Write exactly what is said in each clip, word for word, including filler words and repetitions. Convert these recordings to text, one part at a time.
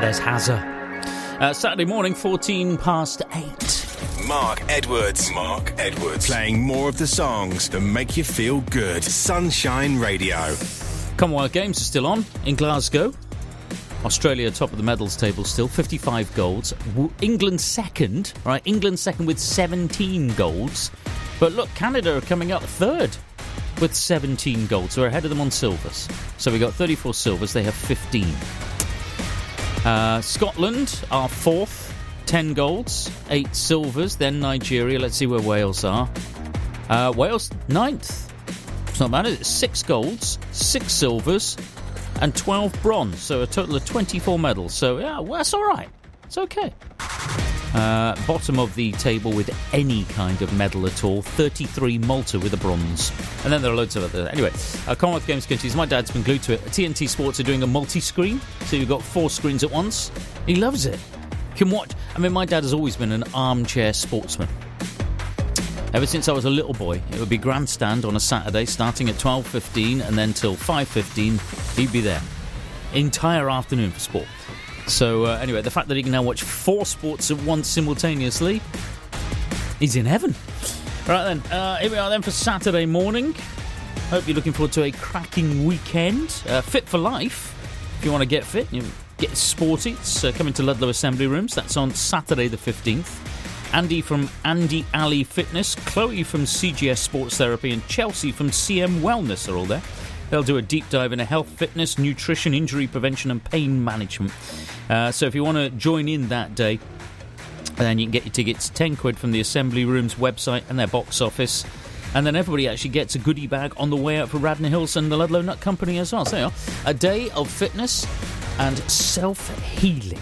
There's Hazza. Uh, Saturday morning, fourteen past eight. Mark Edwards. Mark Edwards. Playing more of the songs that make you feel good. Sunshine Radio. Commonwealth Games are still on in Glasgow. Australia top of the medals table still, fifty-five golds. England second, right? England second with seventeen golds. But look, Canada are coming up third with seventeen golds. So we're ahead of them on silvers. So we got thirty-four silvers, they have fifteen. Uh, Scotland are fourth, ten golds, eight silvers. Then Nigeria. Let's see where Wales are. Uh, Wales ninth. It's not bad, is it? Six golds, six silvers, and twelve bronze. So a total of twenty-four medals. So yeah, well, that's all right. It's okay. Uh, bottom of the table with any kind of medal at all, thirty-three Malta with a bronze. And then there are loads of other... Anyway, uh, Commonwealth Games continues. My dad's been glued to it. T N T Sports are doing a multi-screen, so you've got four screens at once. He loves it. You can watch... I mean, my dad has always been an armchair sportsman. Ever since I was a little boy, it would be grandstand on a Saturday, starting at twelve fifteen, and then till five fifteen, he'd be there. Entire afternoon for sport. So, uh, anyway, the fact that he can now watch four sports at once simultaneously, he's in heaven. Right then, uh, here we are then for Saturday morning. Hope you're looking forward to a cracking weekend. Uh, Fit for Life, if you want to get fit, you get sporty. It's uh, coming to Ludlow Assembly Rooms. That's on Saturday the fifteenth. Andy from Andy Alley Fitness, Chloe from C G S Sports Therapy, and Chelsea from C M Wellness are all there. They'll do a deep dive into health, fitness, nutrition, injury prevention and pain management. Uh, so if you want to join in that day, then you can get your tickets, ten quid from the Assembly Rooms website and their box office. And then everybody actually gets a goodie bag on the way out for Radnor Hills and the Ludlow Nut Company as well. So there you are. A day of fitness and self-healing.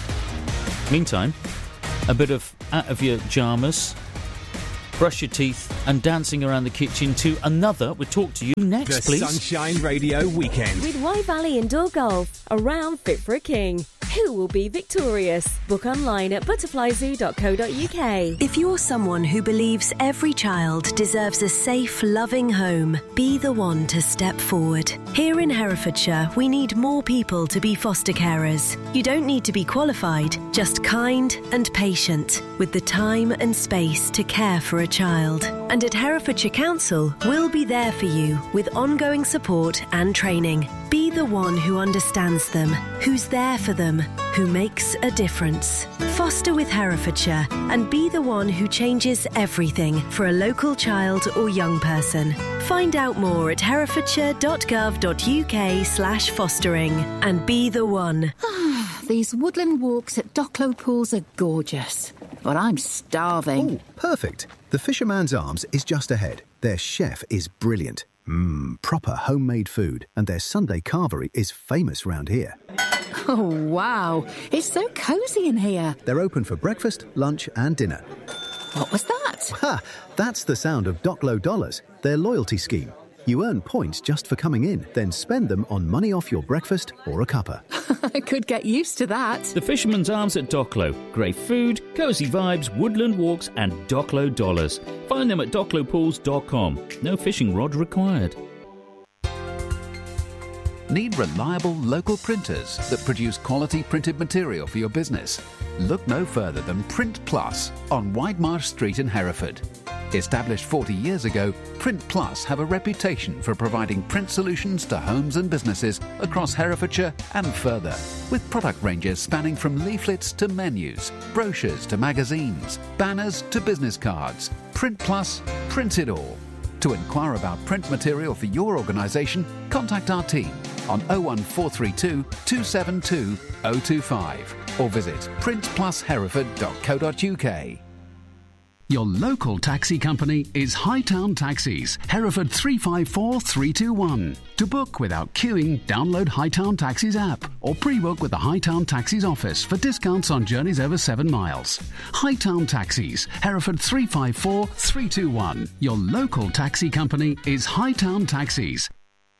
Meantime, a bit of out of your pyjamas, brush your teeth, and dancing around the kitchen to another. We'll talk to you next, the please. The Sunshine Radio Weekend. With Y Valley Indoor Golf, around Fit for a King. Who will be victorious? Book online at butterfly zoo dot co dot uk. If you're someone who believes every child deserves a safe, loving home, be the one to step forward. Here in Herefordshire, we need more people to be foster carers. You don't need to be qualified, just kind and patient, with the time and space to care for a child. And at Herefordshire Council, we'll be there for you with ongoing support and training. Be the one who understands them, who's there for them, who makes a difference. Foster with Herefordshire and be the one who changes everything for a local child or young person. Find out more at herefordshire dot gov dot uk slash fostering and be the one. These woodland walks at Docklow Pools are gorgeous, but I'm starving. Oh, perfect. The Fisherman's Arms is just ahead. Their chef is brilliant. Mmm, proper homemade food, and their Sunday carvery is famous round here. Oh, wow. It's so cosy in here. They're open for breakfast, lunch and dinner. What was that? Ha! That's the sound of Docklow Dollars, their loyalty scheme. You earn points just for coming in, then spend them on money off your breakfast or a cuppa. I could get used to that. The Fisherman's Arms at Docklow. Great food, cosy vibes, woodland walks and Docklow dollars. Find them at docklow pools dot com. No fishing rod required. Need reliable local printers that produce quality printed material for your business? Look no further than Print Plus on Whitemarsh Street in Hereford. Established forty years ago, Print Plus have a reputation for providing print solutions to homes and businesses across Herefordshire and further, with product ranges spanning from leaflets to menus, brochures to magazines, banners to business cards. Print Plus, print it all. To inquire about print material for your organisation, contact our team on oh one four three two, two seven two, oh two five or visit print plus hereford dot co dot uk. Your local taxi company is Hightown Taxis, Hereford three five four three two one. To book without queuing, download Hightown Taxis app or pre-book with the Hightown Taxis office for discounts on journeys over seven miles. Hightown Taxis, Hereford three five four three two one. Your local taxi company is Hightown Taxis.